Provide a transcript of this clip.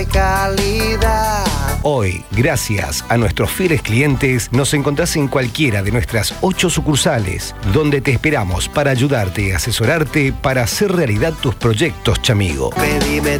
y calidad. Hoy, gracias a nuestros fieles clientes, nos encontrás en cualquiera de nuestras 8 sucursales, donde te esperamos para ayudarte y asesorarte para hacer realidad tus proyectos, chamigo. Pedime